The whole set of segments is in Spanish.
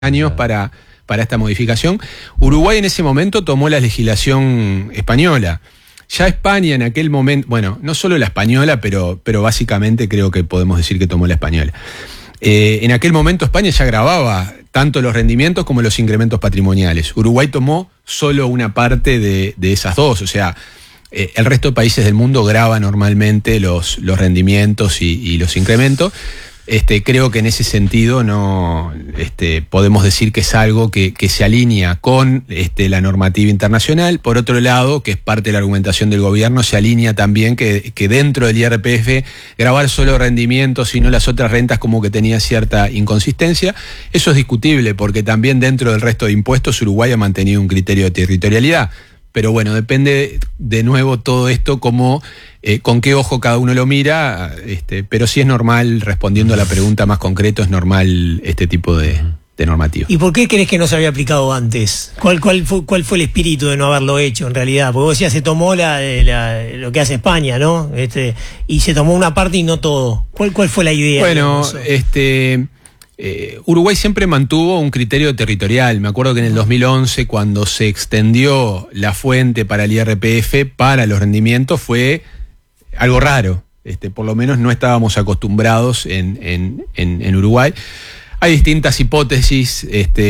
años para esta modificación. Uruguay en ese momento tomó la legislación española. Ya España en aquel momento, bueno, no solo la española, pero básicamente creo que podemos decir que tomó la española. En aquel momento España ya gravaba tanto los rendimientos como los incrementos patrimoniales. Uruguay tomó solo una parte de esas dos, o sea, el resto de países del mundo grava normalmente los rendimientos y los incrementos. Creo que en ese sentido no podemos decir que es algo que se alinea con la normativa internacional. Por otro lado, que es parte de la argumentación del gobierno, se alinea también que dentro del IRPF gravar solo rendimientos y no las otras rentas como que tenía cierta inconsistencia. Eso es discutible porque también dentro del resto de impuestos Uruguay ha mantenido un criterio de territorialidad. Pero bueno, depende de nuevo todo esto como con qué ojo cada uno lo mira, pero sí es normal, respondiendo a la pregunta más concreto, es normal este tipo de normativa. ¿Y por qué crees que no se había aplicado antes? ¿Cuál fue el espíritu de no haberlo hecho en realidad? Porque vos decías, se tomó lo que hace España, ¿no? Y se tomó una parte y no todo. ¿Cuál fue la idea? Bueno, Uruguay siempre mantuvo un criterio territorial. Me acuerdo que en el 2011, cuando se extendió la fuente para el IRPF, para los rendimientos, fue algo raro. Por lo menos no estábamos acostumbrados en Uruguay. Hay distintas hipótesis,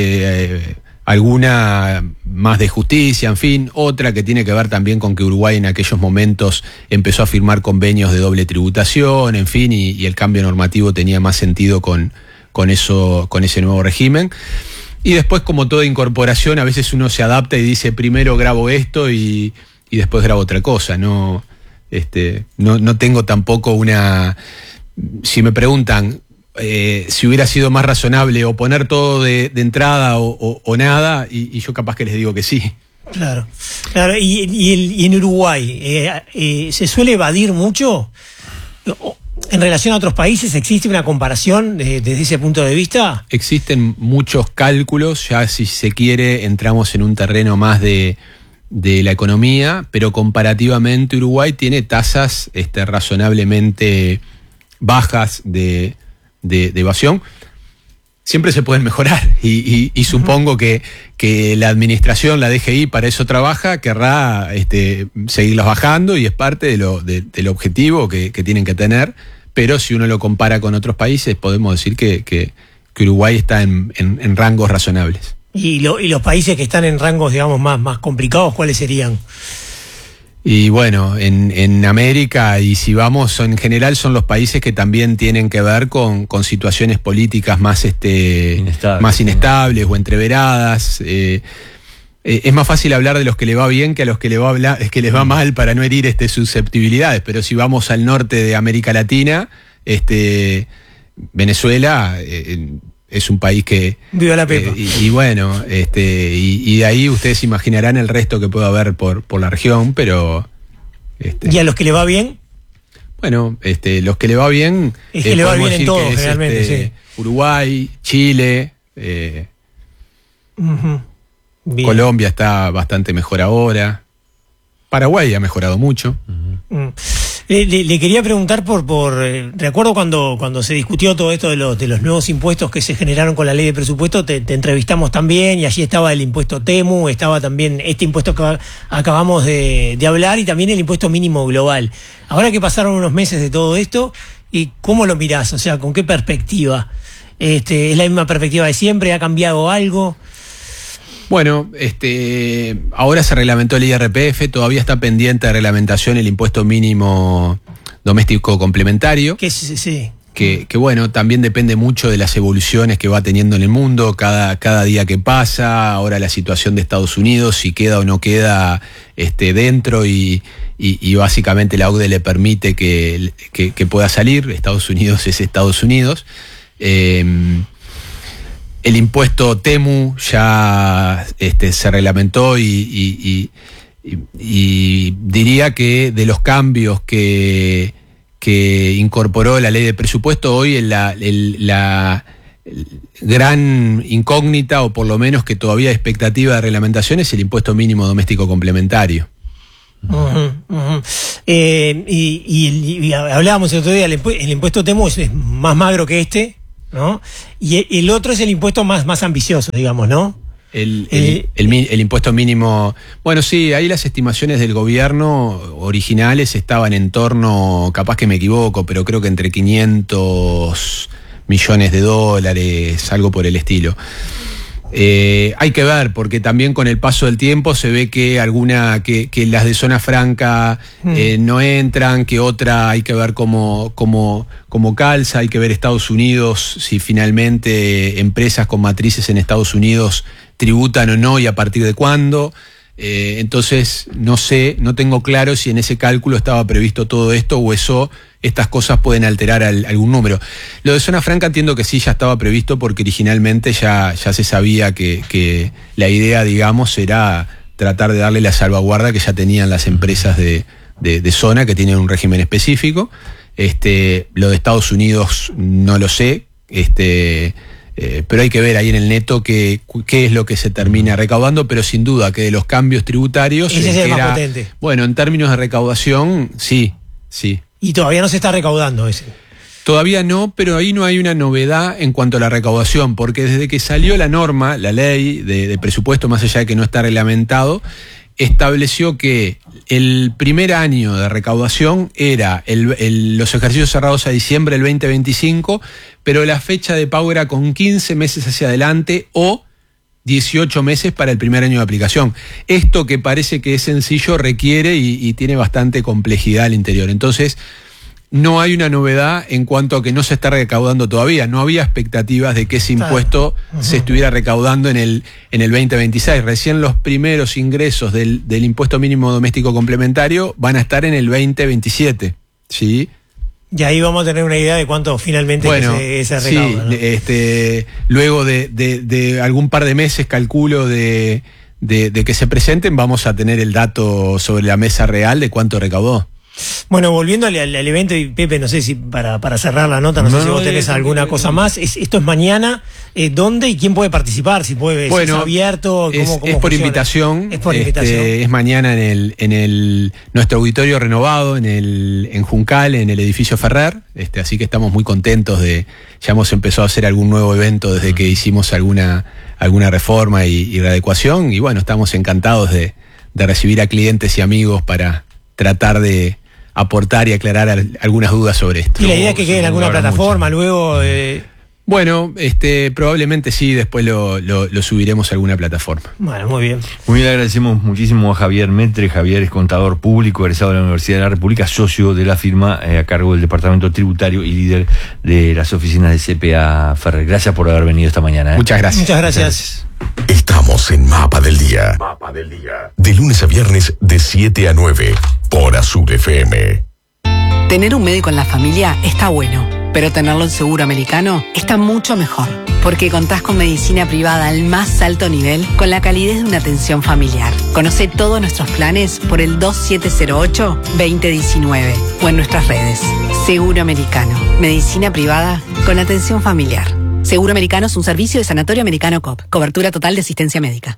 alguna más de justicia, en fin, otra que tiene que ver también con que Uruguay en aquellos momentos empezó a firmar convenios de doble tributación, en fin, y el cambio normativo tenía más sentido con ese nuevo régimen. Y después, como toda incorporación, a veces uno se adapta y dice, primero grabo esto y después grabo otra cosa. No tengo tampoco una... Si me preguntan si hubiera sido más razonable o poner todo de entrada o nada, y yo capaz que les digo que sí. Claro. Y en Uruguay, ¿se suele evadir mucho? ¿En relación a otros países existe una comparación desde ese punto de vista? Existen muchos cálculos, ya si se quiere entramos en un terreno más de la economía, pero comparativamente Uruguay tiene tasas razonablemente bajas de evasión. Siempre se pueden mejorar y supongo que la administración, la DGI, para eso trabaja, querrá seguirlas bajando y es parte del objetivo que tienen que tener, pero si uno lo compara con otros países podemos decir que Uruguay está en rangos razonables. ¿Y los países que están en rangos, digamos, más complicados, cuáles serían? Y bueno, en América, y si vamos, en general son los países que también tienen que ver con situaciones políticas más inestables o entreveradas. Es más fácil hablar de los que le va bien que a los que les va mal, para no herir susceptibilidades. Pero si vamos al norte de América Latina, Venezuela es un país que... Viva la pepa. Y bueno, y de ahí ustedes imaginarán el resto que puede haber por la región, pero... ¿Y a los que le va bien? Bueno, los que le va bien... Es que le va bien en todo, generalmente, sí. Uruguay, Chile, Colombia está bastante mejor ahora. Paraguay ha mejorado mucho. Le quería preguntar recuerdo cuando se discutió todo esto de los nuevos impuestos que se generaron con la ley de presupuesto, te entrevistamos también, y allí estaba el impuesto TEMU, estaba también este impuesto que acabamos de hablar, y también el impuesto mínimo global. Ahora que pasaron unos meses de todo esto, ¿y cómo lo mirás? O sea, ¿con qué perspectiva? ¿Es la misma perspectiva de siempre? ¿Ha cambiado algo? Bueno, ahora se reglamentó el IRPF, todavía está pendiente de reglamentación el impuesto mínimo doméstico complementario. Que bueno, también depende mucho de las evoluciones que va teniendo en el mundo, cada día que pasa, ahora la situación de Estados Unidos, si queda o no queda dentro, y básicamente la OCDE le permite que pueda salir. Estados Unidos es Estados Unidos. El impuesto TEMU ya se reglamentó y diría que de los cambios que incorporó la ley de presupuesto, hoy la gran incógnita, o por lo menos que todavía hay expectativa de reglamentación, es el impuesto mínimo doméstico complementario. Y hablábamos el otro día, el impuesto TEMU es más magro que ¿no? Y el otro es el impuesto más ambicioso, digamos, ¿no? El impuesto mínimo. Bueno, sí, ahí las estimaciones del gobierno originales estaban en torno, capaz que me equivoco, pero creo que entre 500 millones de dólares, algo por el estilo. Hay que ver, porque también con el paso del tiempo se ve que que las de zona franca no entran, que otra hay que ver cómo calza, hay que ver Estados Unidos, si finalmente empresas con matrices en Estados Unidos tributan o no y a partir de cuándo. Entonces, no sé, no tengo claro si en ese cálculo estaba previsto todo esto o estas cosas pueden alterar algún número. Lo de zona franca entiendo que sí, ya estaba previsto porque originalmente ya se sabía que la idea, digamos, era tratar de darle la salvaguarda que ya tenían las empresas de zona, que tienen un régimen específico. Lo de Estados Unidos no lo sé, pero hay que ver ahí en el neto qué es lo que se termina recaudando, pero sin duda que de los cambios tributarios... Ese es el más potente. Bueno, en términos de recaudación, sí. Y todavía no se está recaudando ese. Todavía no, pero ahí no hay una novedad en cuanto a la recaudación, porque desde que salió la norma, la ley de presupuesto, más allá de que no está reglamentado, estableció que el primer año de recaudación era los ejercicios cerrados a diciembre del 2025, pero la fecha de pago era con 15 meses hacia adelante o 18 meses para el primer año de aplicación. Esto que parece que es sencillo requiere y tiene bastante complejidad al interior. Entonces, no hay una novedad en cuanto a que no se está recaudando todavía. No había expectativas de que ese impuesto se estuviera recaudando en el 2026. Recién los primeros ingresos del impuesto mínimo doméstico complementario van a estar en el 2027. ¿Sí? Y ahí vamos a tener una idea de cuánto finalmente se recauda, ¿no? Sí, luego de algún par de meses, calculo, de que se presenten, vamos a tener el dato sobre la mesa real de cuánto recaudó. Bueno, volviendo al evento, y Pepe, no sé si para cerrar la nota, no sé si vos tenés alguna cosa más. Esto es mañana. ¿Dónde y quién puede participar? Si puede, si es abierto, ¿cómo es por invitación. Es por invitación. Es mañana en nuestro auditorio renovado, en Juncal, en el edificio Ferrer. Así que estamos muy contentos ya hemos empezado a hacer algún nuevo evento desde que hicimos alguna reforma y readecuación. Y bueno, estamos encantados de recibir a clientes y amigos para tratar de aportar y aclarar algunas dudas sobre esto. ¿Y la idea es que quede en alguna plataforma luego? Bueno, probablemente sí, después lo subiremos a alguna plataforma. Bueno, muy bien. Muy bien, agradecemos muchísimo a Javier Metre. Javier es contador público, egresado de la Universidad de la República, socio de la firma a cargo del Departamento Tributario y líder de las oficinas de CPA Ferrer. Gracias por haber venido esta mañana. Muchas gracias. Muchas gracias. Estamos en Mapa del Día. Mapa del Día. De lunes a viernes de 7 a 9 por Azul FM. Tener un médico en la familia está bueno, pero tenerlo en Seguro Americano está mucho mejor, porque contás con medicina privada al más alto nivel con la calidez de una atención familiar. Conoce todos nuestros planes por el 2708-2019 o en nuestras redes. Seguro Americano, medicina privada con atención familiar. Seguro Americano es un servicio de Sanatorio Americano COP. Cobertura total de asistencia médica.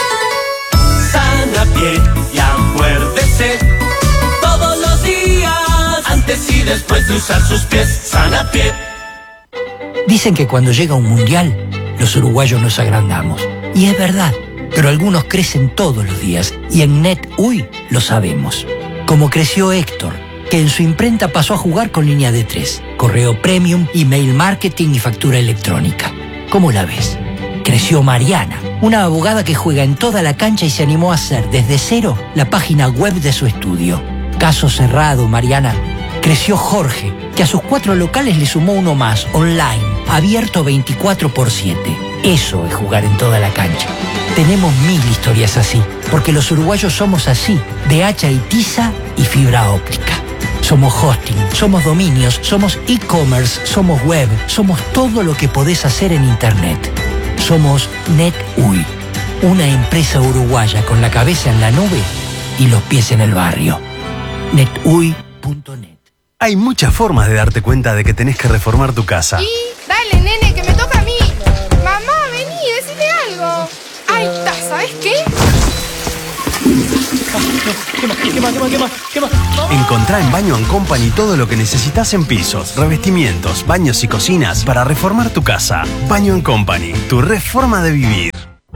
Sana pie y acuérdese todos los días, antes y después de usar sus pies. Sana pie. Dicen que cuando llega un mundial, los uruguayos nos agrandamos. Y es verdad, pero algunos crecen todos los días. Y en NetUI lo sabemos. Como creció Héctor, que en su imprenta pasó a jugar con línea de 3, correo premium, email marketing y factura electrónica. ¿Cómo la ves? Creció Mariana, una abogada que juega en toda la cancha y se animó a hacer desde cero la página web de su estudio. Caso cerrado, Mariana. Creció Jorge, que a sus 4 locales le sumó uno más, online, abierto 24/7. Eso es jugar en toda la cancha. Tenemos 1000 historias así, porque los uruguayos somos así, de hacha y tiza y fibra óptica. Somos hosting, somos dominios, somos e-commerce, somos web, somos todo lo que podés hacer en Internet. Somos NetUI, una empresa uruguaya con la cabeza en la nube y los pies en el barrio. NetUI.net. Hay muchas formas de darte cuenta de que tenés que reformar tu casa. Y dale, nene, que me toca a mí. Mamá, vení, decime algo. Ahí está, ¿sabes qué? Encontrá en Baño & Company todo lo que necesitas en pisos, revestimientos, baños y cocinas para reformar tu casa. Baño & Company, tu reforma de vivir.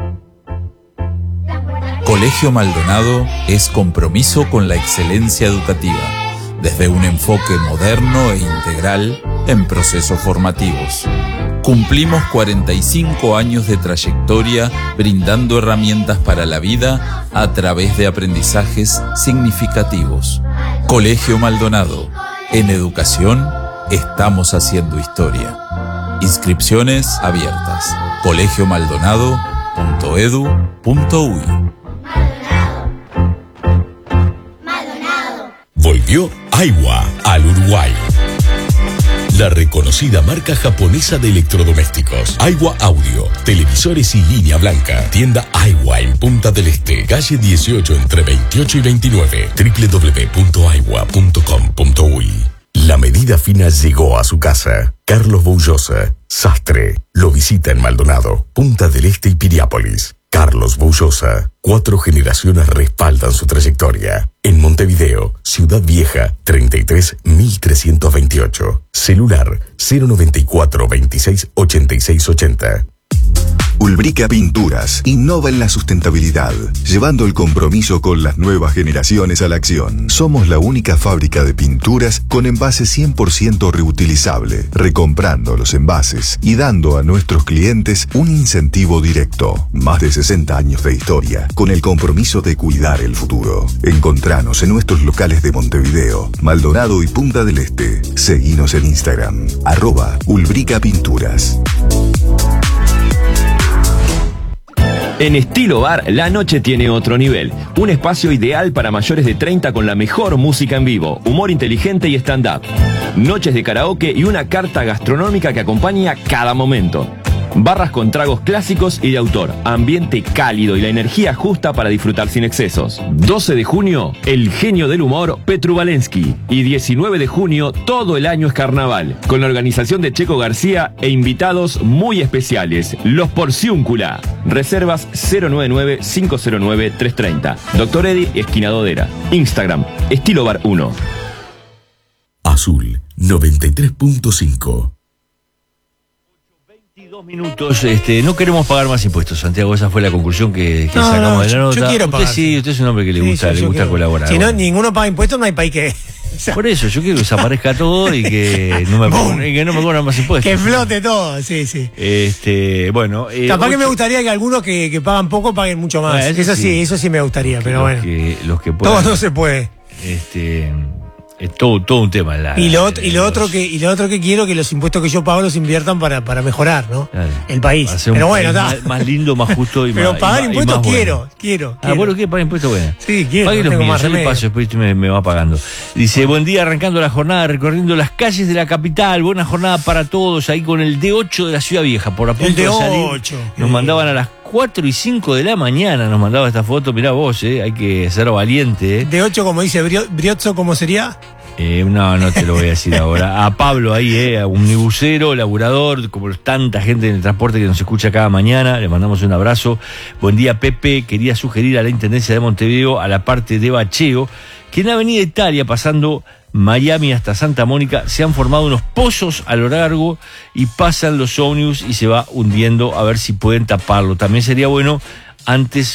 Colegio Maldonado es compromiso con la excelencia educativa, desde un enfoque moderno e integral en procesos formativos. Cumplimos 45 años de trayectoria brindando herramientas para la vida a través de aprendizajes significativos. Colegio Maldonado. En educación estamos haciendo historia. Inscripciones abiertas. colegiomaldonado.edu.uy. Volvió Aiwa al Uruguay. La reconocida marca japonesa de electrodomésticos. Aiwa Audio, televisores y línea blanca. Tienda Aiwa en Punta del Este, calle 18 entre 28 y 29. www.aiwa.com.uy. La medida fina llegó a su casa. Carlos Boullosa, sastre, lo visita en Maldonado, Punta del Este y Piriápolis. Carlos Boullosa, 4 generaciones respaldan su trayectoria. En Montevideo, Ciudad Vieja, 33.328. Celular 094 26 86 80. Ulbrica Pinturas innova en la sustentabilidad, llevando el compromiso con las nuevas generaciones a la acción. Somos la única fábrica de pinturas con envase 100% reutilizable, recomprando los envases y dando a nuestros clientes un incentivo directo. Más de 60 años de historia, con el compromiso de cuidar el futuro. Encontranos en nuestros locales de Montevideo, Maldonado y Punta del Este. Seguinos en Instagram, @Ulbrica Pinturas. En Estilo Bar, la noche tiene otro nivel. Un espacio ideal para mayores de 30 con la mejor música en vivo, humor inteligente y stand-up. Noches de karaoke y una carta gastronómica que acompaña cada momento. Barras con tragos clásicos y de autor, ambiente cálido y la energía justa para disfrutar sin excesos. 12 de junio, el genio del humor Petru Valensky. Y 19 de junio, todo el año es carnaval, con la organización de Checo García e invitados muy especiales, los Porciúncula. Reservas 099-509-330. Dr. Eddy, esquina Dodera. Instagram, Estilo Bar 1. Azul 93.5. 2 minutos, no queremos pagar más impuestos, Santiago, esa fue la conclusión que sacamos de la nota. Yo quiero pagar. Usted es un hombre que le gusta colaborar. Si no, ninguno paga impuestos, no hay país que... Por eso, yo quiero que desaparezca todo y que no me cobran más impuestos. Que flote todo, sí. Bueno. Capaz que me gustaría que algunos que pagan poco paguen mucho más. Eso sí me gustaría, pero bueno. Los que puedan, todo no se puede. Es todo un tema. Y lo otro que quiero que los impuestos que yo pago los inviertan para mejorar, ¿no? Claro. El país. Pero bueno, más lindo, más justo y pero más. Pero pagar impuestos bueno. quiero. Bueno, ¿qué pagar impuestos? Bueno. Sí, quiero. Pague los míos, yo le paso, después me va pagando. Dice, buen día, arrancando la jornada, recorriendo las calles de la capital. Buena jornada para todos, ahí con el D8 de la Ciudad Vieja, por a punto de salir. Nos mandaban a las 4 y 5 de la mañana, nos mandaba esta foto. Mirá vos, hay que ser valiente. D8, como dice Briozzo, ¿cómo sería? No te lo voy a decir ahora. A Pablo ahí, a un mibusero, laburador, como tanta gente en el transporte que nos escucha cada mañana, le mandamos un abrazo. Buen día, Pepe. Quería sugerir a la Intendencia de Montevideo, a la parte de bacheo, que en Avenida Italia, pasando Miami hasta Santa Mónica, se han formado unos pozos a lo largo y pasan los ómnibus y se va hundiendo, a ver si pueden taparlo. También sería bueno antes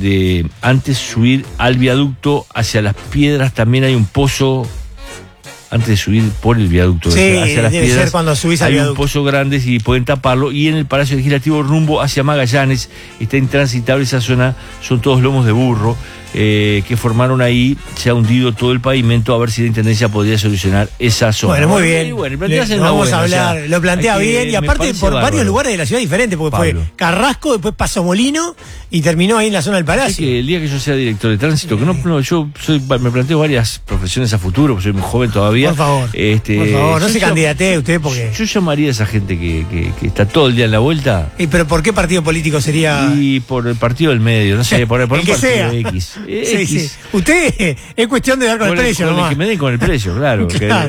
subir al viaducto hacia las Piedras, también hay un pozo. Antes de subir por el viaducto hacia las Piedras, ser cuando subís al viaducto. Hay un pozo grande y pueden taparlo. Y en el Palacio Legislativo rumbo hacia Magallanes está intransitable esa zona, son todos lomos de burro que formaron ahí, se ha hundido todo el pavimento, a ver si la Intendencia podría solucionar esa zona. Bueno, muy bien. Vamos a hablar, o sea, lo plantea bien, y aparte por varios lugares de la ciudad diferentes, porque Pablo. Fue Carrasco, después pasó Molino y terminó ahí en la zona del Palacio. Que el día que yo sea director de tránsito, que yo me planteo varias profesiones a futuro, porque soy muy joven todavía. Por favor, no se candidatee usted porque... Yo llamaría a esa gente que está todo el día en la vuelta. ¿Pero por qué partido político sería? Y por el partido del medio, no sé, por el partido sea. X. Sí. Usted es cuestión de dar con el precio, nomás. Que me den con el precio, claro. Claro.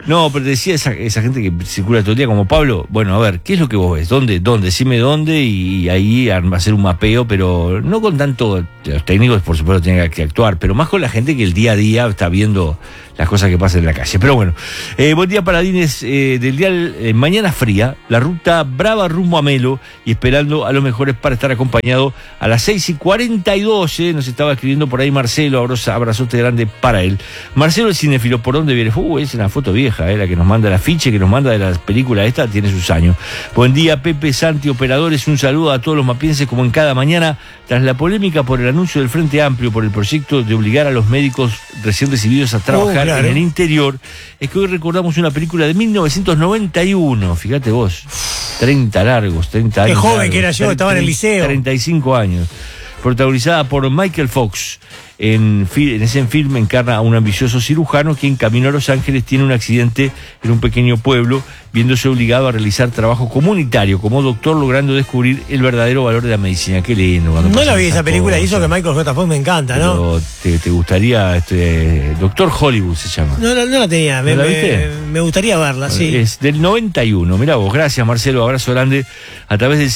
No, pero decía esa gente que circula todo el día como Pablo, bueno, a ver, ¿qué es lo que vos ves? ¿Dónde? Decime dónde y ahí hacer un mapeo, pero no con tanto, los técnicos por supuesto tienen que actuar, pero más con la gente que el día a día está viendo las cosas que pasan en la calle. Pero bueno, buen día paladines del dial. Mañana fría, la ruta brava rumbo a Melo y esperando a los mejores para estar acompañado a las 6:42. Nos estaba escribiendo por ahí Marcelo, abrazote grande para él. Marcelo el cinéfilo, ¿por dónde viene? Es una foto vieja, la que nos manda el afiche, que nos manda de la película esta, tiene sus años. Buen día Pepe, Santi, operadores, un saludo a todos los mapienses como en cada mañana. Tras la polémica por el anuncio del Frente Amplio por el proyecto de obligar a los médicos recién recibidos a trabajar en el interior, es que hoy recordamos una película de 1991, fíjate vos, 30 años. Qué joven que era yo, estaba en el liceo. 35 años, protagonizada por Michael Fox. En ese film encarna a un ambicioso cirujano que en camino a Los Ángeles tiene un accidente en un pequeño pueblo, viéndose obligado a realizar trabajo comunitario como doctor, logrando descubrir el verdadero valor de la medicina. Qué lindo. No la vi esa película, y eso que Michael J. Fox me encanta, ¿no? Pero te gustaría, Doctor Hollywood se llama. No la tenía, ¿No la viste? Me gustaría verla, sí. Es del 91, mirá vos, gracias Marcelo, abrazo grande, a través del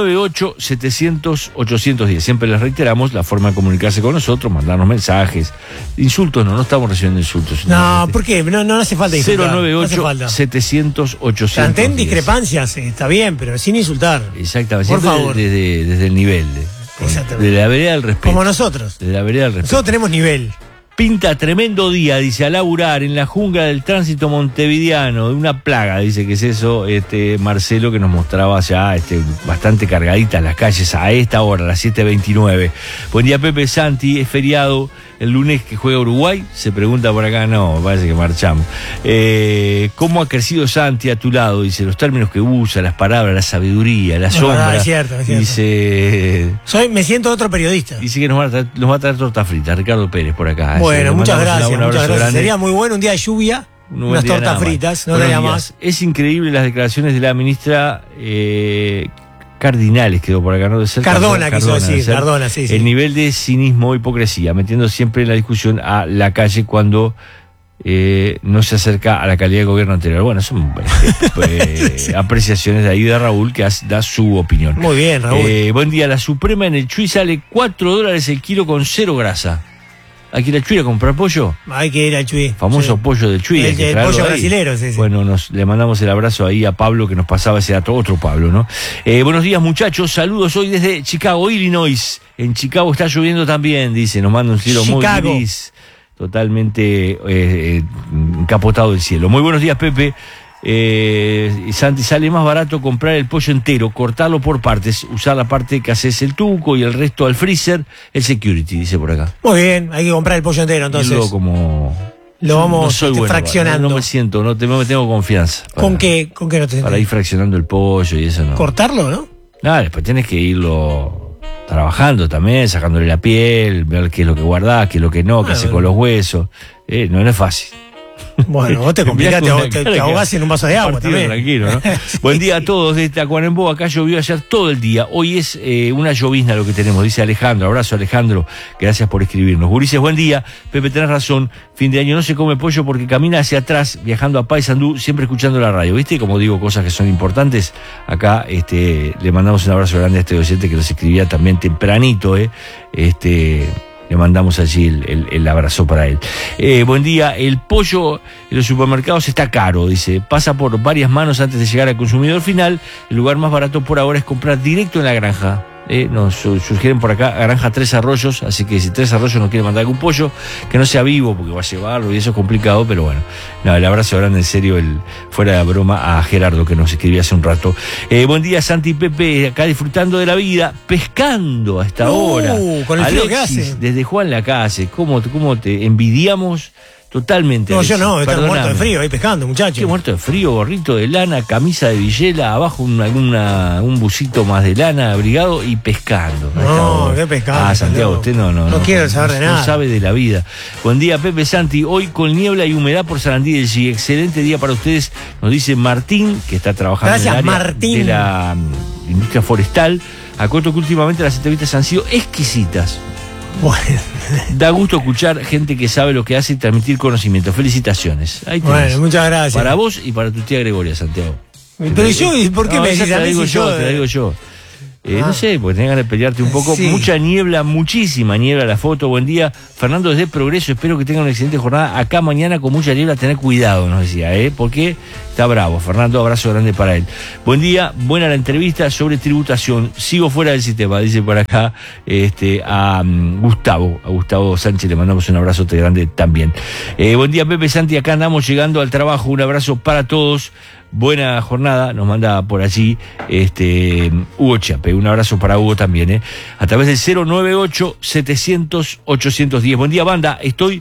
098-700-810. Siempre les reiteramos la forma de comunicarse con nosotros, mandarnos mensajes, insultos no estamos recibiendo insultos. No, ¿por qué? No hace falta insultar. 098-700-810. Mantén discrepancias, está bien, pero sin insultar. Exactamente, por favor. Desde el nivel. De la vereda del respeto. Como nosotros. De la vereda del respeto. Nosotros tenemos nivel. Pinta tremendo día, dice, a laburar en la jungla del tránsito montevideano, de una plaga, dice que es eso, Marcelo, que nos mostraba ya bastante cargaditas las calles a esta hora, a las 7:29. Buen día Pepe, Santi, es feriado el lunes que juega Uruguay, se pregunta por acá, no, parece que marchamos. ¿Cómo ha crecido Santi a tu lado? Dice, los términos que usa, las palabras, la sabiduría, la sombra. Es cierto. Dice... Me siento otro periodista. Dice que nos va a traer torta frita, Ricardo Pérez por acá. Bueno, muchas gracias. Grande. Sería muy bueno un día de lluvia, unas tortas fritas, no daría más. Es increíble las declaraciones de la ministra Cardinales, quedó por acá, ¿no? De ser Cardona, quiso decir, Cardona, sí. El nivel de cinismo e hipocresía, metiendo siempre en la discusión a la calle cuando no se acerca a la calidad de gobierno anterior. Bueno, son apreciaciones de ahí de Raúl, que da su opinión. Muy bien, Raúl. Buen día, la Suprema en el Chuy sale $4 el kilo con 0 grasa. ¿Hay que ir al Chuy a comprar pollo? Hay que ir al Chuy. Famoso pollo del Chuy. El pollo brasilero, sí. Bueno, le mandamos el abrazo ahí a Pablo, que nos pasaba ese dato, otro Pablo, ¿no? Buenos días, muchachos, saludos hoy desde Chicago, Illinois. En Chicago está lloviendo también, dice, nos manda un cielo muy gris, totalmente encapotado el cielo. Muy buenos días, Pepe. Santi, sale más barato comprar el pollo entero, cortarlo por partes, usar la parte que haces el tuco y el resto al freezer, el security, dice por acá. Muy bien, hay que comprar el pollo entero, entonces. Lo vamos fraccionando. No me siento, no tengo confianza. ¿Con qué no te sientes? Para ir fraccionando el pollo y eso no. ¿Cortarlo, no? Nada, después tienes que irlo trabajando también, sacándole la piel, ver qué es lo que guardás, qué es lo que no, qué hace con los huesos. No es fácil. Bueno, vos te complicás, te ahogás en un vaso de agua también. Tranquilo, ¿no? Sí. Buen día a todos de Tacuarembó. Acá llovió ayer todo el día. Hoy es una llovizna lo que tenemos, dice Alejandro. Abrazo, Alejandro. Gracias por escribirnos. Gurises, buen día. Pepe, tenés razón. Fin de año no se come pollo porque camina hacia atrás, viajando a Paysandú, siempre escuchando la radio. ¿Viste? Como digo, cosas que son importantes. Acá le mandamos un abrazo grande a este docente que nos escribía también tempranito, Le mandamos allí el abrazo para él. Buen día. El pollo en los supermercados está caro, dice. Pasa por varias manos antes de llegar al consumidor final. El lugar más barato por ahora es comprar directo en la granja. Nos sugieren por acá Granja Tres Arroyos, así que si Tres Arroyos nos quiere mandar algún pollo, que no sea vivo porque va a llevarlo y eso es complicado, pero bueno, el abrazo grande, en serio, fuera de broma, a Gerardo, que nos escribía hace un rato. Buen día, Santi y Pepe, acá disfrutando de la vida, pescando a esta hora. Con el frío que hace. Desde Juan Lacase, ¿cómo te envidiamos? Totalmente. No, yo no, estoy muerto de frío ahí pescando, muchacho. Estoy muerto de frío, gorrito de lana, camisa de villela, abajo un busito más de lana, abrigado y pescando. No, qué pescado. Santiago, usted no quiero saber de nada. No sabe de la vida. Buen día, Pepe, Santi. Hoy con niebla y humedad por Sarandí del G. Excelente día para ustedes, nos dice Martín, que está trabajando en el área Martín. De la industria forestal. Acuerdo que últimamente las entrevistas han sido exquisitas. Bueno. Da gusto escuchar gente que sabe lo que hace y transmitir conocimiento. Felicitaciones. Ahí tenés. Bueno, muchas gracias. Para vos y para tu tía Gregoria, Santiago. Pero yo, ¿por qué me decís a mí si yo? Te la digo yo. No sé, porque tenés ganas de pelearte un poco. Sí. Mucha niebla, muchísima niebla la foto. Buen día, Fernando desde Progreso. Espero que tengan una excelente jornada. Acá mañana con mucha niebla, tener cuidado, nos decía, porque está bravo. Fernando, abrazo grande para él. Buen día, buena la entrevista sobre tributación. Sigo fuera del sistema, dice por acá a Gustavo Sánchez. Le mandamos un abrazo grande también. Buen día, Pepe Santi. Acá andamos llegando al trabajo. Un abrazo para todos. Buena jornada, nos manda por allí Hugo Chape. Un abrazo para Hugo también, a través del 098-700-810. Buen día, banda. Estoy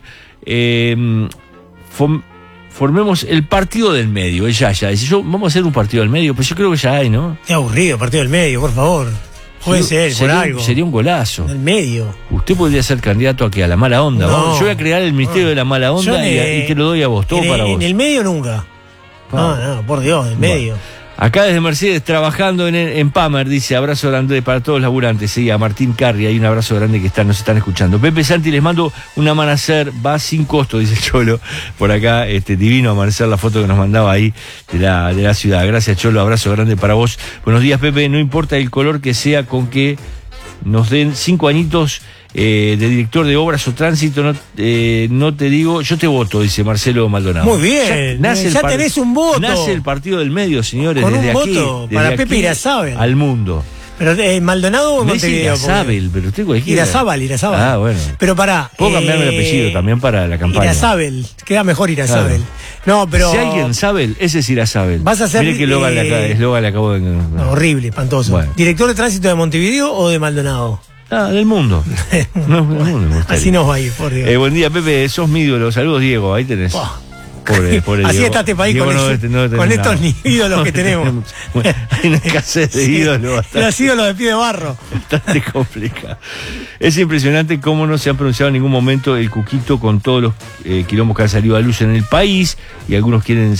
formemos el partido del medio. Ella dice, vamos a hacer un partido del medio, pero yo creo que ya hay, ¿no? Qué aburrido, partido del medio, por favor. Puede ser, por algo. Sería un golazo. Del medio. Usted podría ser candidato a la mala onda. No. Yo voy a crear el ministerio de la mala onda y te lo doy a vos, todo para vos. En el medio nunca. No, por Dios, en medio. Acá desde Mercedes, trabajando en Pamer, dice, abrazo grande para todos los laburantes. Sí, a Martín Carri, hay un abrazo grande que nos están escuchando. Pepe Santi, les mando un amanecer, va sin costo, dice el Cholo. Por acá, divino amanecer, la foto que nos mandaba ahí de la ciudad. Gracias, Cholo, abrazo grande para vos. Buenos días, Pepe, no importa el color que sea, con que nos den 5 añitos de director de obras o tránsito, no te digo, yo te voto, dice Marcelo Maldonado. Muy bien, ya tenés un voto. Nace el partido del medio, señores, con desde un aquí. Voto para Pepe Irazábal. Al mundo. Pero Maldonado o Montevideo. Irazábal, pero usted cualquiera. Irazábal. Ah, bueno. Pero puedo cambiarme el apellido también para la campaña. Irazábal, queda mejor Irazábal. Claro. No, pero. Si alguien sabe, ese es Irazábal. Vas a hacer. Mire que eslogan le acabo de. No, horrible, espantoso. Bueno. ¿Director de tránsito de Montevideo o de Maldonado? Del mundo. Del mundo. Así nos va a ir, por Dios. Buen día, Pepe, sos mi ídolo. Saludos, Diego, ahí tenés. Pobre así Diego. está este país con estos ídolos que tenemos. Hay una escasez de ídolos. Los ídolos de pie de barro. Bastante complicado. Es impresionante cómo no se ha pronunciado en ningún momento el Cuquito con todos los quilombos que han salido a luz en el país, y algunos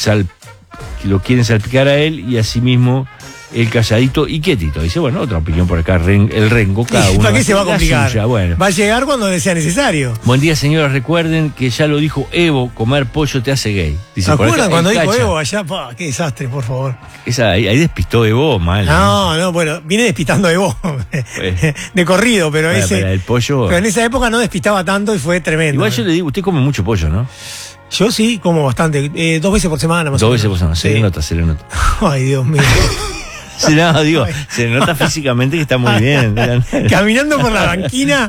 lo quieren salpicar a él, y asimismo el calladito y quietito. Dice, bueno, otra opinión por acá, el Rengo, cada uno. ¿Para qué se va a complicar? Bueno. Va a llegar cuando sea necesario. Buen día, señores. Recuerden que ya lo dijo Evo, comer pollo te hace gay. ¿Se acuerdan cuando dijo Evo allá? Qué desastre, por favor. Ahí despistó Evo mal. No, bueno, viene despistando Evo de corrido, pero el pollo. Pero en esa época no despistaba tanto y fue tremendo. Igual yo le digo, usted come mucho pollo, ¿no? Yo sí, como bastante. 2 veces por semana, más o menos. 2 veces por semana, se le nota. Ay, Dios mío. Se nota físicamente que está muy bien. Caminando por la banquina.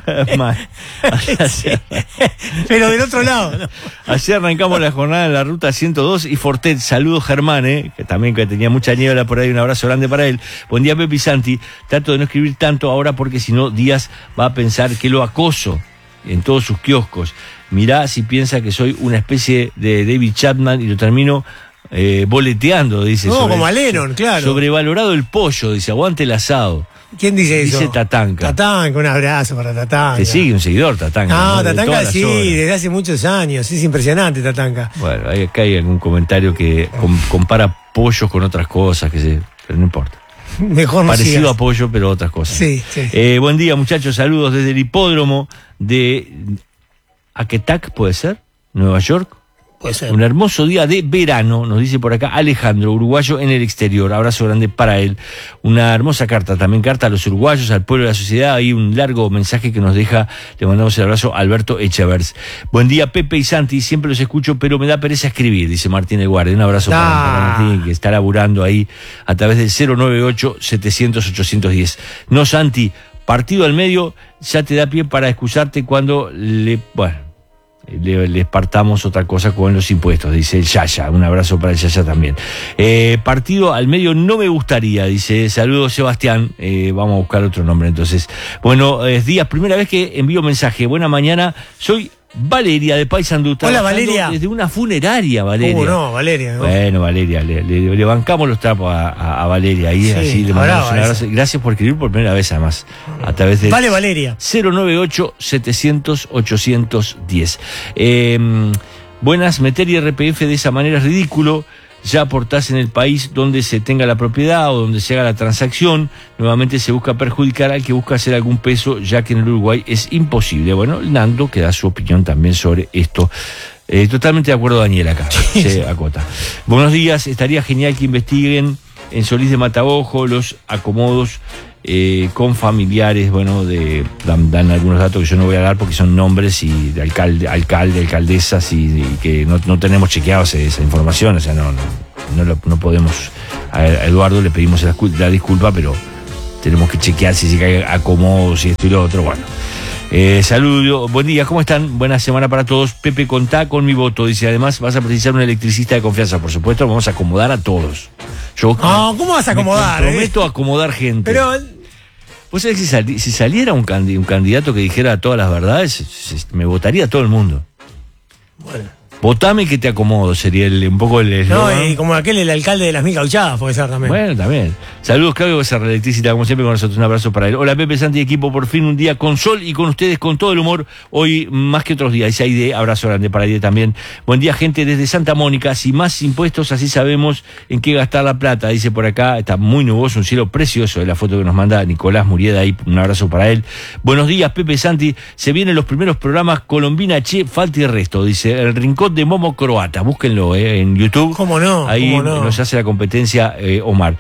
Pero del otro lado. ¿No? Así arrancamos la jornada en la ruta 102 y Fortet. Saludos, Germán, que también que tenía mucha niebla por ahí. Un abrazo grande para él. Buen día, Pepe Santi. Trato de no escribir tanto ahora porque si no, Díaz va a pensar que lo acoso en todos sus kioscos. Mirá si piensa que soy una especie de David Chapman y lo termino boleteando, dice. No, como a Lennon, claro. Sobrevalorado el pollo, dice, aguante el asado. ¿Quién dice eso? Dice Tatanka. Tatanka, un abrazo para Tatanka. Te sigue un seguidor, Tatanka. No, Tatanka sí, desde hace muchos años. Es impresionante, Tatanka. Bueno, acá hay algún comentario que compara pollos con otras cosas, pero no importa. Mejor no parecido sigas. A pollo, pero otras cosas. Sí. Buen día, muchachos. Saludos desde el hipódromo de Aquetac, ¿puede ser? Nueva York. Puede ser. Un hermoso día de verano, nos dice por acá Alejandro, uruguayo en el exterior. Abrazo grande para él. Una hermosa carta, también carta a los uruguayos, al pueblo de la sociedad. Hay un largo mensaje que nos deja. Le mandamos el abrazo a Alberto Echevers. Buen día, Pepe y Santi. Siempre los escucho, pero me da pereza escribir, dice Martín El Guardia. Un abrazo para Martín, que está laburando ahí a través del 098-700-810. No, Santi, partido al medio ya te da pie para excusarte cuando le espartamos otra cosa con los impuestos, dice el Yaya. Un abrazo para el Yaya también. Partido al medio no me gustaría, dice. Saludos, Sebastián. Vamos a buscar otro nombre entonces. Bueno, Díaz, primera vez que envío mensaje. Buena mañana, soy Valeria de Paysandú. Hola, Valeria. Desde una funeraria, Valeria. No, Valeria. ¿No? Bueno, Valeria, le bancamos los trapos a Valeria. Ahí, sí, así le mandamos un abrazo. Gracias por escribir por primera vez, además. A través de. Vale, Valeria. 098-700-810. Buenas, meter IRPF de esa manera es ridículo. ya aportás en el país donde se tenga la propiedad o donde se haga la transacción. Nuevamente se busca perjudicar al que busca hacer algún peso, ya que en el Uruguay es imposible. Bueno, Nando que da su opinión también sobre esto. Totalmente de acuerdo, Daniel, acá se acota. Buenos días, estaría genial que investiguen en Solís de Mataojo los acomodos con familiares. Bueno, dan algunos datos que yo no voy a dar porque son nombres y de alcaldesas y que no tenemos chequeados esa información. O sea, no podemos. A Eduardo le pedimos la disculpa, pero tenemos que chequear si se cae acomodos y esto y lo otro. Bueno. Saludo, buen día, ¿cómo están? Buena semana para todos. Pepe, contá con mi voto. Dice, además vas a precisar un electricista de confianza. Por supuesto, vamos a acomodar a todos. ¿Cómo vas a acomodar? Me prometo acomodar gente. Pero... Vos sabés que si saliera un candidato que dijera todas las verdades, me votaría todo el mundo. Bueno. Votame que te acomodo, sería un poco el eslogan. No, y como el alcalde de las 1000 Gauchadas puede ser también. Bueno, también. Saludos, Claudio Becerra, electricista, como siempre con nosotros. Un abrazo para él. Hola, Pepe, Santi y equipo, por fin un día con sol y con ustedes con todo el humor. Hoy más que otros días. Dice Aide, abrazo grande para Aide también. Buen día, gente, desde Santa Mónica. Si más impuestos, así sabemos en qué gastar la plata. Dice por acá, está muy nuboso, un cielo precioso. Es la foto que nos manda Nicolás Murieda ahí. Un abrazo para él. Buenos días, Pepe, Santi. Se vienen los primeros programas Colombina, Che, falta y resto. Dice, el rincón de Momo Croata. Búsquenlo en YouTube. ¿Cómo no? Ahí ¿Cómo no? nos hace la competencia Omar.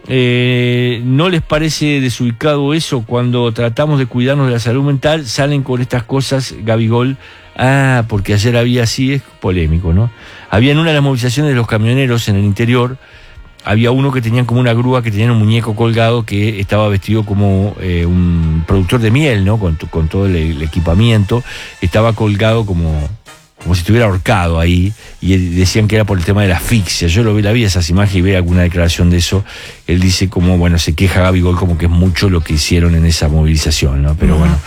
¿No les parece desubicado eso? Cuando tratamos de cuidarnos de la salud mental, salen con estas cosas, Gabigol. Porque ayer había así, es polémico, ¿no? Había en una de las movilizaciones de los camioneros en el interior, había uno que tenían como una grúa, que tenían un muñeco colgado que estaba vestido como un productor de miel, ¿no? Con todo el equipamiento, estaba colgado como si estuviera ahorcado ahí, y decían que era por el tema de la asfixia. Yo la vi esas imágenes y vi alguna declaración de eso. Él dice como, bueno, se queja Gabigol como que es mucho lo que hicieron en esa movilización, ¿no? Pero bueno,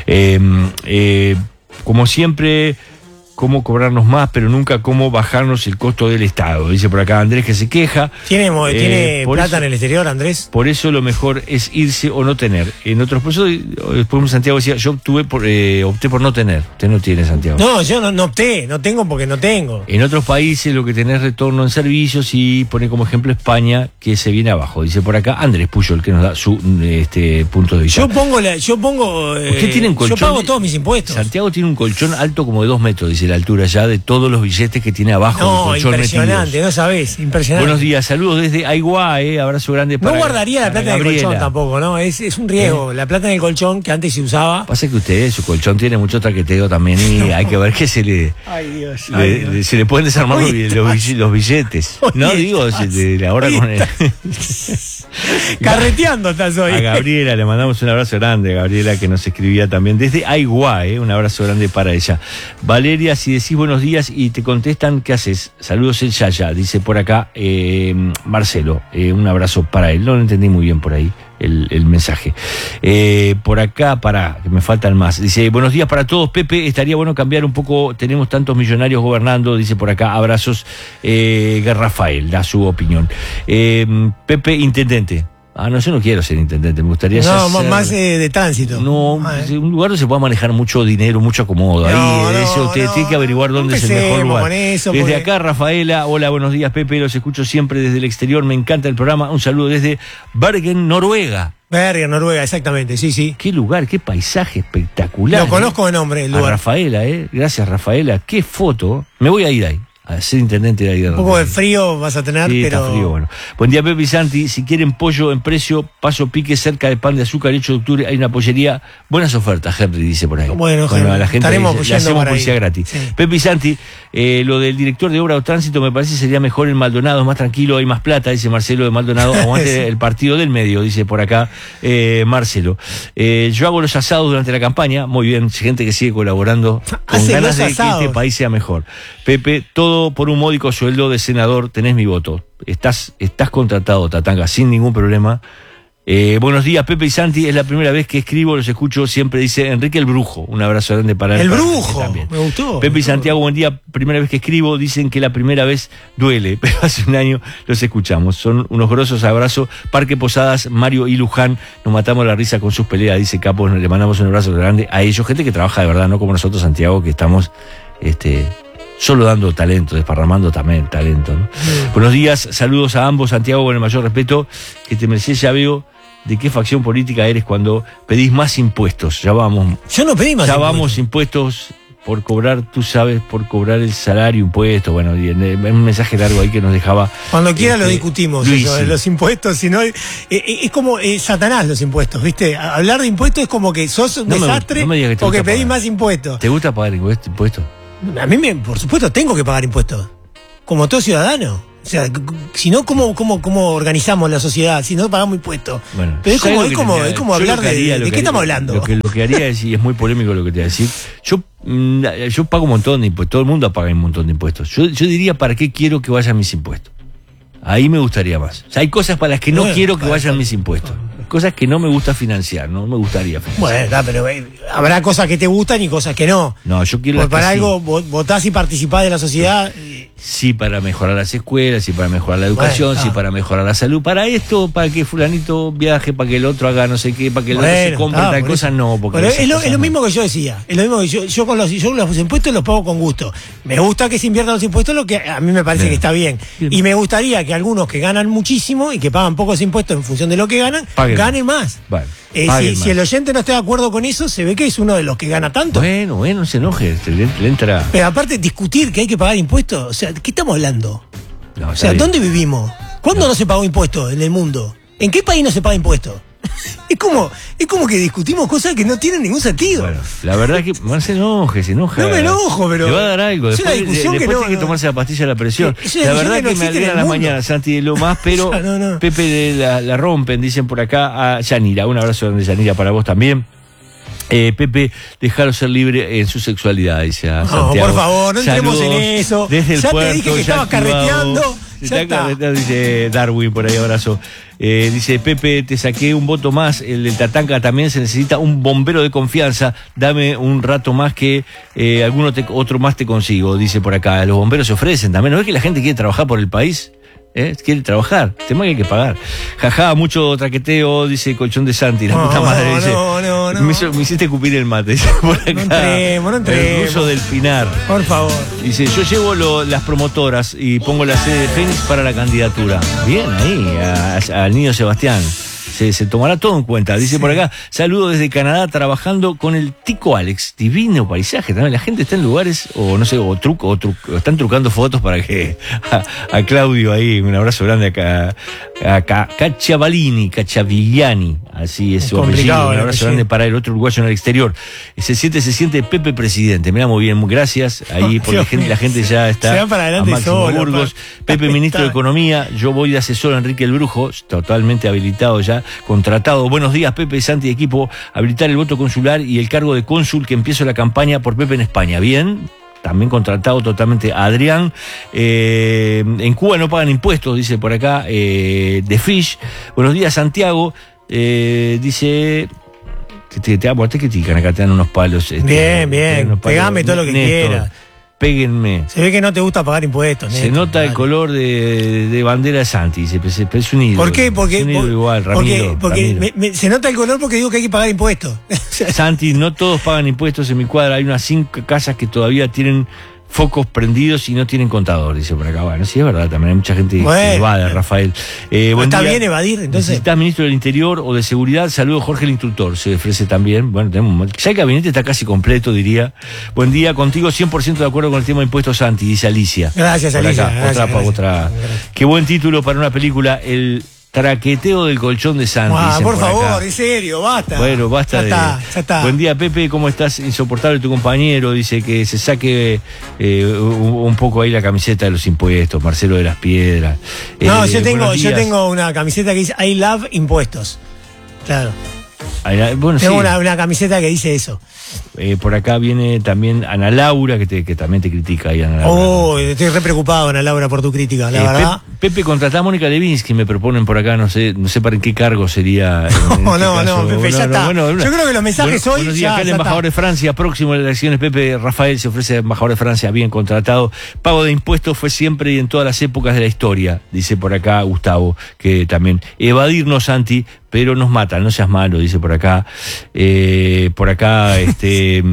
como siempre, cómo cobrarnos más, pero nunca cómo bajarnos el costo del Estado. Dice por acá Andrés que se queja. ¿Tiene plata en el exterior, Andrés? Por eso lo mejor es irse o no tener. En otros procesos, después Santiago decía, yo opté por no tener. Usted no tiene, Santiago. No, yo no opté, no tengo porque no tengo. En otros países lo que tenés retorno en servicios, y pone como ejemplo España, que se viene abajo. Dice por acá Andrés Puyol, que nos da su punto de vista. Usted tiene un colchón. Yo pago todos mis impuestos. Santiago tiene un colchón alto como de 2 metros, dice la altura ya de todos los billetes que tiene abajo. No, impresionante, metidos. No sabés, impresionante. Buenos días, saludos desde Aiguá, abrazo grande para. No guardaría la plata en el colchón tampoco, ¿no? Es un riesgo. La plata en el colchón que antes se usaba. Pasa que usted, su colchón tiene mucho traqueteo también y hay que ver que se le. Ay, Dios. Se le pueden desarmar los billetes. No digo, ahora con el. Carreteando estás hoy. A Gabriela le mandamos un abrazo grande, Gabriela, que nos escribía también desde Aiguá, un abrazo grande para ella. Valeria, si decís buenos días y te contestan, ¿qué haces? Saludos el Yaya, dice por acá Marcelo, un abrazo para él. No lo entendí muy bien por ahí el mensaje. Por acá, que me faltan más. Dice, buenos días para todos, Pepe, estaría bueno cambiar un poco, tenemos tantos millonarios gobernando, dice por acá, abrazos, Rafael, da su opinión. Pepe, intendente. No, yo no quiero ser intendente, me gustaría ser... más de tránsito. No, un lugar donde se pueda manejar mucho dinero, mucho acomodo. Usted tiene que averiguar dónde es el mejor lugar. Desde acá, Rafaela, hola, buenos días, Pepe, los escucho siempre desde el exterior, me encanta el programa, un saludo desde Bergen, Noruega. Bergen, Noruega, exactamente, sí. Qué lugar, qué paisaje espectacular. Lo conozco de nombre, el lugar. A Rafaela, gracias, Rafaela, qué foto. Me voy a ir ahí. A ser intendente de ahí de un poco de frío vas a tener, sí, pero... Está frío, bueno. Buen día, Pepe y Santi. Si quieren pollo en precio, Paso Pique, cerca de Pan de Azúcar, 8 de octubre, hay una pollería. Buenas ofertas, Henry dice por ahí. Bueno, a la gente le hacemos publicidad ahí. Gratis. Sí. Pepe y Santi, lo del director de obra o tránsito me parece sería mejor en Maldonado, es más tranquilo, hay más plata, dice Marcelo de Maldonado. Aguante sí. El partido del medio, dice por acá Marcelo. Yo hago los asados durante la campaña, muy bien, gente que sigue colaborando con ganas de que este país sea mejor. Pepe, todo por un módico sueldo de senador, tenés mi voto. Estás contratado, Tatanga, sin ningún problema. Buenos días, Pepe y Santi, es la primera vez que escribo, los escucho siempre, dice Enrique el Brujo, un abrazo grande para él. El Brujo, también. Me gustó. Pepe y Santiago, buen día, primera vez que escribo, dicen que la primera vez duele, pero hace un año los escuchamos, son unos grosos abrazos. Parque Posadas, Mario y Luján, nos matamos la risa con sus peleas, dice Capo, le mandamos un abrazo grande a ellos, gente que trabaja de verdad, no como nosotros, Santiago, que estamos solo dando talento, desparramando también talento, ¿no? Buenos días, saludos a ambos, Santiago, con el mayor respeto que te mereces. Ya veo de qué facción política eres cuando pedís más impuestos. Ya vamos. Yo no pedí más ya impuestos. vamos impuestos por cobrar, tú sabes, por cobrar el salario, impuestos. Bueno, y un mensaje largo ahí que nos dejaba. Cuando quiera lo discutimos, Luis, eso, sí. los impuestos, si no, es como Satanás los impuestos, ¿viste? Hablar de impuestos es como que sos un desastre no me digas que te porque gusta pedís pagar. más impuestos. ¿Te gusta pagar impuestos? A mí, por supuesto, tengo que pagar impuestos. Como todo ciudadano. O sea, si no, ¿cómo organizamos la sociedad si no pagamos impuestos? Bueno, pero es ¿sabes como lo que como yo hablar lo que haría, ¿de qué estamos hablando? Lo que haría es, y es muy polémico lo que te voy a decir, yo pago un montón de impuestos, todo el mundo paga un montón de impuestos. Yo diría, ¿para qué quiero que vayan mis impuestos? Ahí me gustaría más. O sea, hay cosas para las que no quiero que vayan mis impuestos. Cosas que no me gusta financiar, no me gustaría financiar. Bueno, pero habrá cosas que te gustan y cosas que no. No, yo quiero Porque para sí. algo votás y participás de la sociedad. Sí, para mejorar las escuelas, sí, para mejorar la educación, sí, para mejorar la salud. Para esto, para que fulanito viaje, para que el otro haga no sé qué, para que el otro se compre tal cosa, no. Porque pero es lo mismo que yo decía. Es lo mismo que yo con los impuestos los pago con gusto. Me gusta que se inviertan los impuestos, lo que a mí me parece que está bien. Y me gustaría que algunos que ganan muchísimo y que pagan pocos impuestos en función de lo que ganan, ganen más. Vale. Si el oyente no está de acuerdo con eso, se ve que es uno de los que gana tanto. Bueno, no se enoje, le entra. Pero aparte, discutir que hay que pagar impuestos, o sea, ¿de qué estamos hablando? No, o sea, ¿dónde vivimos? ¿Cuándo no se pagó impuestos en el mundo? ¿En qué país no se paga impuestos? Es como que discutimos cosas que no tienen ningún sentido. Bueno, la verdad es que se enoja. No me enojo, pero le va a dar algo. Es una discusión después que tiene que tomarse la pastilla de la presión. La verdad que me alegra la mañana, Santi, de lo más, pero Pepe la rompen, dicen por acá a Yanira. Un abrazo grande, Yanira, para vos también. Pepe, déjalo ser libre en su sexualidad, dice a Santiago. No, por favor, no entremos en eso. Desde el ya puerto, te dije que estabas carreteando. Ya está. Dice Darwin, por ahí, abrazo. Dice Pepe, te saqué un voto más. El del Tatanka también se necesita un bombero de confianza. Dame un rato más que otro más te consigo, dice por acá. Los bomberos se ofrecen también. ¿No es que la gente quiere trabajar por el país? Quiere trabajar, tema que hay que pagar. Jajá, mucho traqueteo, dice Colchón de Santi, la puta madre. Dice, me hiciste cupir el mate, dice por acá. No entremos. El ruso del Pinar. Por favor. Dice, yo llevo las promotoras y pongo la sede de Fénix para la candidatura. Bien, ahí, al niño Sebastián. Se tomará todo en cuenta. Dice por acá, saludo desde Canadá trabajando con el Tico Alex. Divino paisaje también. La gente está en lugares, o no sé, o están trucando fotos para que a Claudio ahí, un abrazo grande acá, a Cacciavillani, así es su apellido. Un abrazo grande para el otro uruguayo en el exterior. Se siente Pepe presidente. Mirá, muy bien, gracias. Ahí porque la gente ya está. Se va para adelante a Máximo solo, Burgos. Pepe, ministro de Economía. Yo voy de asesor a Enrique el Brujo, totalmente habilitado ya. Contratado. Buenos días, Pepe, Santi, equipo. Habilitar el voto consular y el cargo de cónsul que empiezo la campaña por Pepe en España. Bien. También contratado totalmente a Adrián. En Cuba no pagan impuestos, dice por acá The Fish. Buenos días, Santiago. Dice. Te critican acá, te dan unos palos. Bien. Pegame todo lo que quieras. Péguenme. Se ve que no te gusta pagar impuestos. Se nota el color de bandera de Santi, es un ídolo. ¿Por qué? Porque es un ídolo igual, Ramiro. Porque se nota el color porque digo que hay que pagar impuestos. Santi, no todos pagan impuestos. En mi cuadra hay unas 5 casas que todavía tienen focos prendidos y no tienen contador, dice por acá. Bueno, sí, es verdad, también hay mucha gente que evade, Rafael. Está bien evadir, entonces. ¿Necesitas ministro del Interior o de Seguridad? Saludos, Jorge el Instructor, se ofrece también. Bueno, ya el gabinete está casi completo, diría. Buen día, contigo 100% de acuerdo con el tema de impuestos, Santi, dice Alicia. Gracias, Alicia. Otra. Qué buen título para una película, el traqueteo del colchón de Santi. Por favor, en serio, basta. Bueno, basta. Ya está. Buen día, Pepe, ¿cómo estás? Insoportable tu compañero. Dice que se saque un poco ahí la camiseta de los impuestos, Marcelo de las Piedras. No, yo tengo una camiseta que dice I love impuestos. Claro. Bueno, tengo una camiseta que dice eso. Por acá viene también Ana Laura, que también te critica ahí, Ana Laura. Estoy re preocupado, Ana Laura, por tu crítica, la verdad. Pepe, contratá a Mónica Levinsky, me proponen por acá, no sé para en qué cargo sería. No, Pepe, ya está. Yo creo que los mensajes hoy. Buenos días, acá el embajador de Francia, próximo a las elecciones, Pepe Rafael se ofrece embajador de Francia, bien contratado. Pago de impuestos fue siempre y en todas las épocas de la historia, dice por acá Gustavo, que también. Evadirnos, Santi, pero nos matan, no seas malo, dice por acá.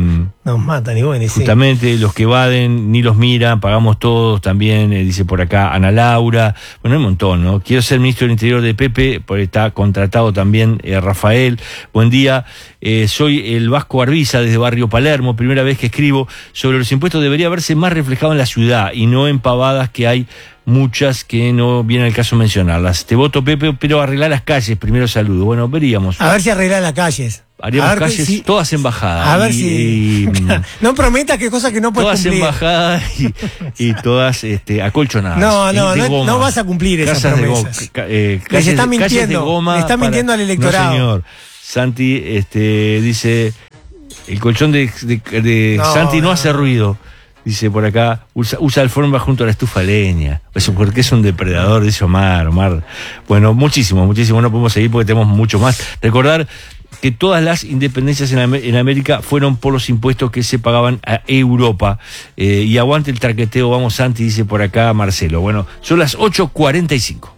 Nos matan, y bueno, sí. Justamente los que evaden ni los miran, pagamos todos también, dice por acá Ana Laura. Bueno, hay un montón, ¿no? Quiero ser ministro del Interior de Pepe, por está contratado también Rafael. Buen día, soy el Vasco Arbiza desde Barrio Palermo, primera vez que escribo sobre los impuestos. Debería verse más reflejado en la ciudad y no en pavadas que hay muchas que no viene al caso mencionarlas. Te voto, Pepe, pero arreglar las calles, primero saludo. Bueno, veríamos. A ver si arreglan las calles. Haríamos calles si, todas embajadas. A ver si. No prometas que cosas que no puedes cumplir. Todas embajadas y todas acolchonadas. No vas a cumplir esas promesas. Les están mintiendo. Le están mintiendo al electorado. No, señor. Santi dice: el colchón de Santi no hace ruido. Dice por acá, usa alfombra junto a la estufa leña. Eso porque es un depredador, dice Omar. Bueno, muchísimo. No podemos seguir porque tenemos mucho más. Recordar que todas las independencias en América fueron por los impuestos que se pagaban a Europa. Y aguante el traqueteo, vamos Santi, dice por acá Marcelo. Bueno, son las 8:45.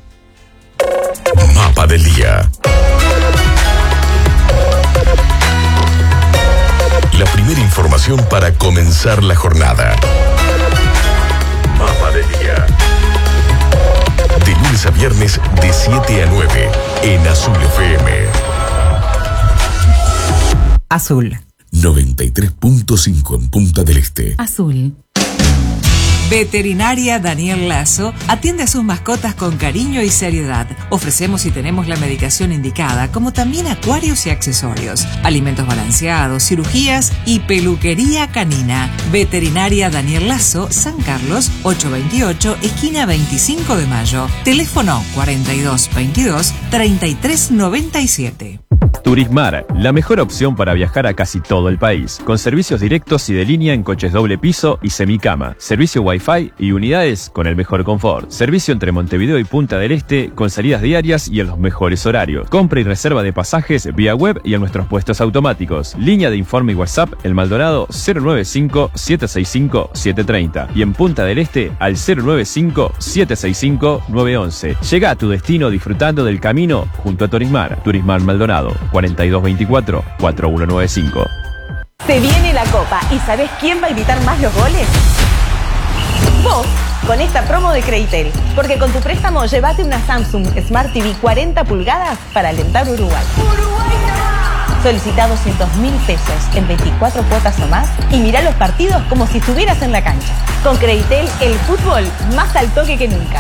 Mapa del día. La primera información para comenzar la jornada. Mapa del día. De lunes a viernes de 7 a 9 en Azul FM. Azul 93.5 en Punta del Este. Azul. Veterinaria Daniel Lazo atiende a sus mascotas con cariño y seriedad. Ofrecemos y tenemos la medicación indicada, como también acuarios y accesorios, alimentos balanceados, cirugías y peluquería canina. Veterinaria Daniel Lazo, San Carlos, 828, esquina 25 de Mayo. Teléfono 4222-3397. Turismar, la mejor opción para viajar a casi todo el país, con servicios directos y de línea en coches doble piso y semicama, servicio Wi-Fi y unidades con el mejor confort, servicio entre Montevideo y Punta del Este con salidas diarias y en los mejores horarios, compra y reserva de pasajes vía web y en nuestros puestos automáticos, línea de informe y WhatsApp El Maldonado 095-765-730 y en Punta del Este al 095-765-911. Llega a tu destino disfrutando del camino junto a Turismar. Turismar Maldonado 4224-4195. Se viene la Copa y ¿sabés quién va a gritar más los goles? Vos, con esta promo de Creditel, porque con tu préstamo llévate una Samsung Smart TV 40 pulgadas para alentar Uruguay. Solicita 200.000 pesos en 24 cuotas o más y mirá los partidos como si estuvieras en la cancha. Con Creditel, el fútbol más al toque que nunca.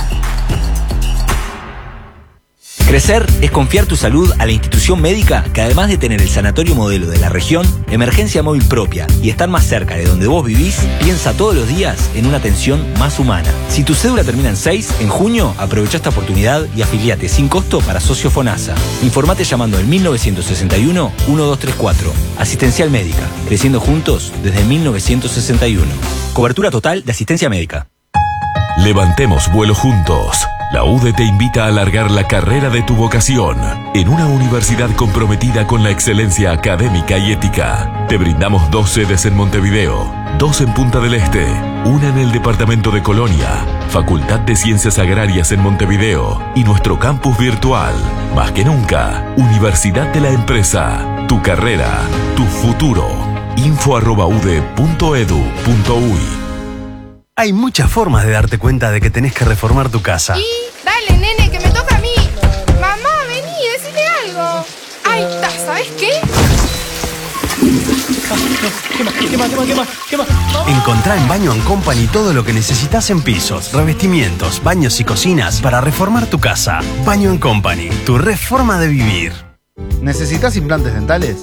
Crecer es confiar tu salud a la institución médica que, además de tener el sanatorio modelo de la región, emergencia móvil propia y estar más cerca de donde vos vivís, piensa todos los días en una atención más humana. Si tu cédula termina en 6, en junio, aprovecha esta oportunidad y afiliate sin costo para Socio FONASA. Informate llamando al 1961-1234. Asistencial Médica, creciendo juntos desde 1961. Cobertura total de asistencia médica. Levantemos vuelo juntos. La UDE te invita a alargar la carrera de tu vocación en una universidad comprometida con la excelencia académica y ética. Te brindamos 2 sedes en Montevideo, 2 en Punta del Este, una en el departamento de Colonia, Facultad de Ciencias Agrarias en Montevideo y nuestro campus virtual. Más que nunca, Universidad de la Empresa. Tu carrera, tu futuro. info@ude.edu.uy. Hay muchas formas de darte cuenta de que tenés que reformar tu casa. Y dale, nene, que me toca a mí. Mamá, vení, decime algo. Ahí está, ¿sabes qué? ¿Qué más? Encontrá en Baño & Company todo lo que necesitas en pisos, revestimientos, baños y cocinas para reformar tu casa. Baño & Company, tu reforma de vivir. ¿Necesitas implantes dentales?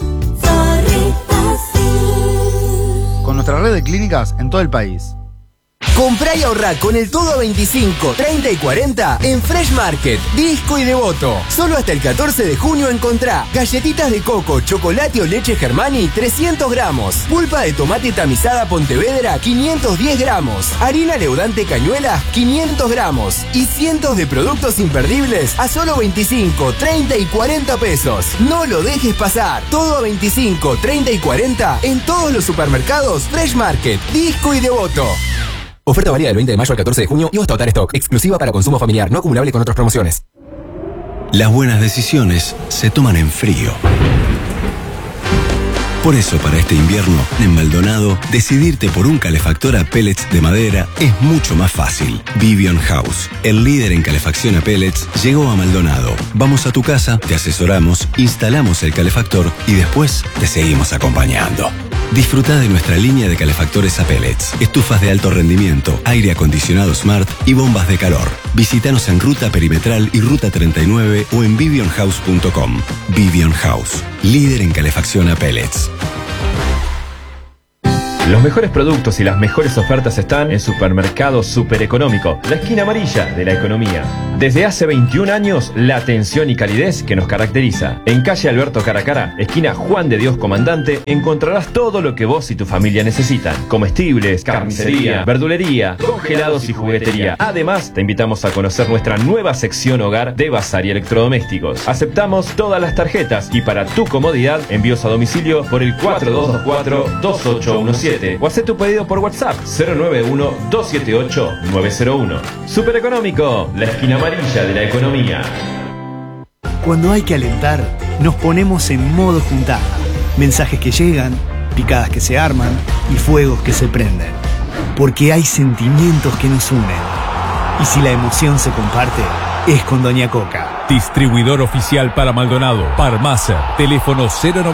Con nuestra red de clínicas en todo el país. Comprá y ahorrá con el todo a 25, 30 y 40 en Fresh Market, Disco y Devoto. Solo hasta el 14 de junio encontrá galletitas de coco, chocolate o leche Germani 300 gramos, pulpa de tomate tamizada Pontevedra 510 gramos, harina leudante Cañuelas 500 gramos y cientos de productos imperdibles a solo 25, 30 y 40 pesos. No lo dejes pasar. Todo a 25, 30 y 40 en todos los supermercados Fresh Market, Disco y Devoto. Oferta válida del 20 de mayo al 14 de junio y hasta agotar stock. Exclusiva para consumo familiar, no acumulable con otras promociones. Las buenas decisiones se toman en frío. Por eso, para este invierno, en Maldonado, decidirte por un calefactor a pellets de madera es mucho más fácil. Vivian House, el líder en calefacción a pellets, llegó a Maldonado. Vamos a tu casa, te asesoramos, instalamos el calefactor y después te seguimos acompañando. Disfruta de nuestra línea de calefactores a pellets, estufas de alto rendimiento, aire acondicionado Smart y bombas de calor. Visítanos en Ruta Perimetral y Ruta 39 o en vivionhouse.com. Vivian House, líder en calefacción a pellets. Los mejores productos y las mejores ofertas están en Supermercado Super Económico, la esquina amarilla de la economía. Desde hace 21 años, la atención y calidez que nos caracteriza. En calle Alberto Caracara, esquina Juan de Dios Comandante, encontrarás todo lo que vos y tu familia necesitan. Comestibles, carnicería, verdulería, congelados y juguetería. Además, te invitamos a conocer nuestra nueva sección hogar de bazar y electrodomésticos. Aceptamos todas las tarjetas y para tu comodidad, envíos a domicilio por el 4224-2817. O haz tu pedido por WhatsApp 091-278-901. Super Económico, la esquina amarilla de la economía. Cuando hay que alentar, nos ponemos en modo juntada. Mensajes que llegan, picadas que se arman y fuegos que se prenden. Porque hay sentimientos que nos unen. Y si la emoción se comparte, es con Doña Coca. Distribuidor oficial para Maldonado, Parmacer, teléfono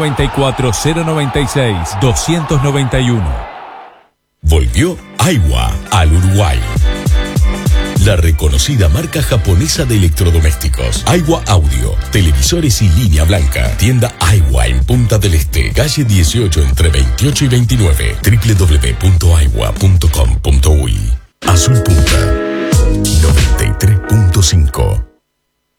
094-096-291. Volvió Aiwa al Uruguay. La reconocida marca japonesa de electrodomésticos. Aiwa Audio, televisores y línea blanca. Tienda Aiwa en Punta del Este, calle 18 entre 28 y 29. www.aiwa.com.uy. Azul Punta.